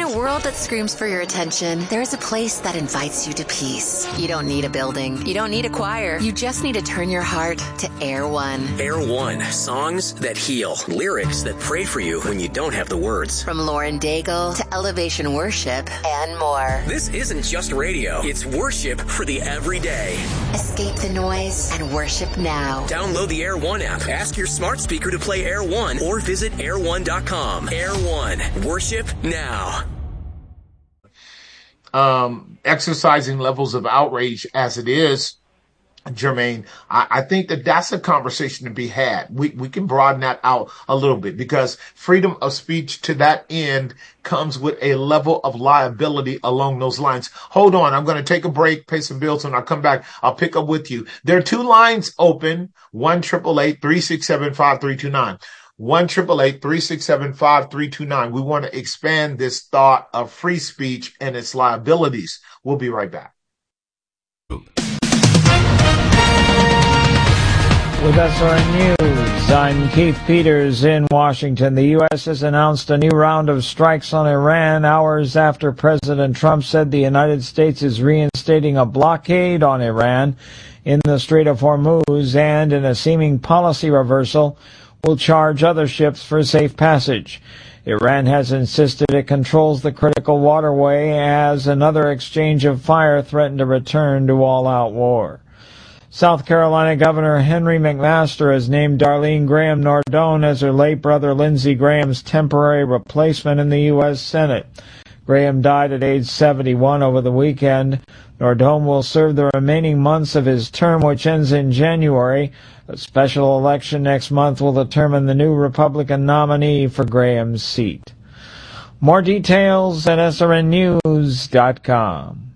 a world that screams for your attention, there is a place that invites you to peace. You don't need a building. You don't need a choir. You just need to turn your heart to Air One. Air One. Songs that heal. Lyrics that pray for you when you don't have the words. From Lauren Daigle to Elevation Worship and more. This isn't just radio. It's worship for the everyday. Escape the noise and worship now. Download the Air One app. Ask your smart speaker to play Air One or visit air1.com. Air One. Worship now. Exercising levels of outrage as it is, Jermaine, I think that that's a conversation to be had. We can broaden that out a little bit, because freedom of speech to that end comes with a level of liability along those lines. Hold on. I'm going to take a break, pay some bills, and I'll come back. I'll pick up with you. There are two lines open, 1-888-367-5329. 1-888-367-5329. We want to expand this thought of free speech and its liabilities. We'll be right back. With SRN News, I'm Keith Peters in Washington. The U.S. has announced a new round of strikes on Iran hours after President Trump said the United States is reinstating a blockade on Iran in the Strait of Hormuz, and in a seeming policy reversal, will charge other ships for safe passage. Iran has insisted it controls the critical waterway as another exchange of fire threatened to return to all-out war. South Carolina Governor Henry McMaster has named Darlene Graham Nardone as her late brother Lindsey Graham's temporary replacement in the U.S. Senate. Graham died at age 71 over the weekend. Nardone will serve the remaining months of his term, which ends in January. A special election next month will determine the new Republican nominee for Graham's seat. More details at srnnews.com.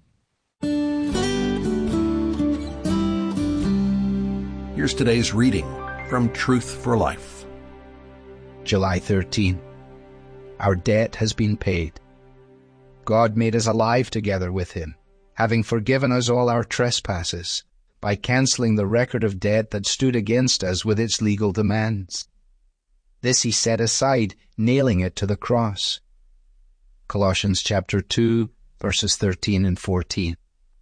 Here's today's reading from Truth for Life. July 13. Our debt has been paid. God made us alive together with him, having forgiven us all our trespasses, by cancelling the record of debt that stood against us with its legal demands. This he set aside, nailing it to the cross. Colossians chapter 2, verses 13 and 14.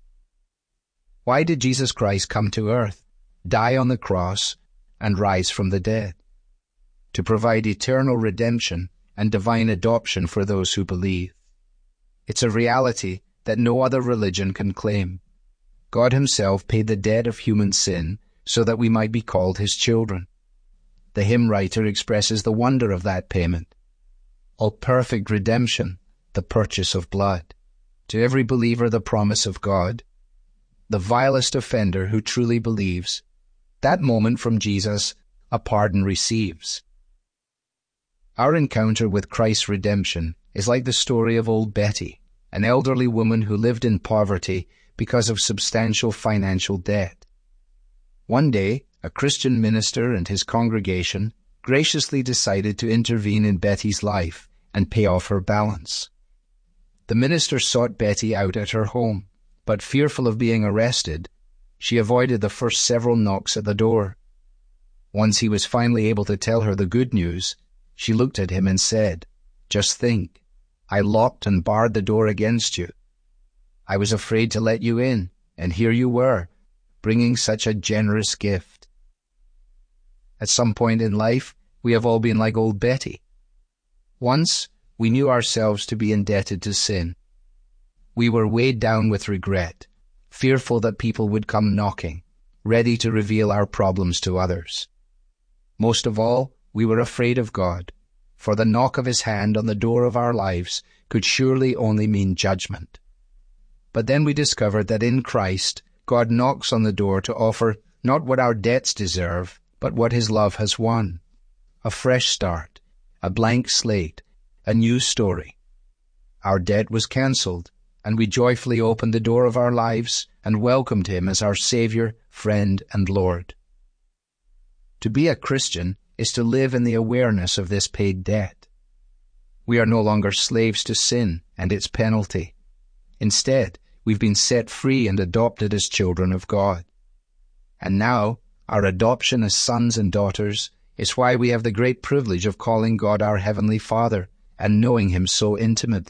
Why did Jesus Christ come to earth, die on the cross, and rise from the dead? To provide eternal redemption and divine adoption for those who believe. It's a reality that no other religion can claim. God himself paid the debt of human sin so that we might be called his children. The hymn writer expresses the wonder of that payment. O perfect redemption, the purchase of blood. To every believer the promise of God. The vilest offender who truly believes, that moment from Jesus, a pardon receives. Our encounter with Christ's redemption is like the story of old Betty, an elderly woman who lived in poverty because of substantial financial debt. One day, a Christian minister and his congregation graciously decided to intervene in Betty's life and pay off her balance. The minister sought Betty out at her home, but fearful of being arrested, she avoided the first several knocks at the door. Once he was finally able to tell her the good news, she looked at him and said, "Just think, I locked and barred the door against you. I was afraid to let you in, and here you were, bringing such a generous gift." At some point in life, we have all been like old Betty. Once, we knew ourselves to be indebted to sin. We were weighed down with regret, fearful that people would come knocking, ready to reveal our problems to others. Most of all, we were afraid of God, for the knock of his hand on the door of our lives could surely only mean judgment. But then we discovered that in Christ, God knocks on the door to offer not what our debts deserve, but what his love has won. A fresh start, a blank slate, a new story. Our debt was cancelled, and we joyfully opened the door of our lives and welcomed him as our Savior, friend, and Lord. To be a Christian is to live in the awareness of this paid debt. We are no longer slaves to sin and its penalty. Instead, we've been set free and adopted as children of God. And now, our adoption as sons and daughters is why we have the great privilege of calling God our Heavenly Father and knowing him so intimately.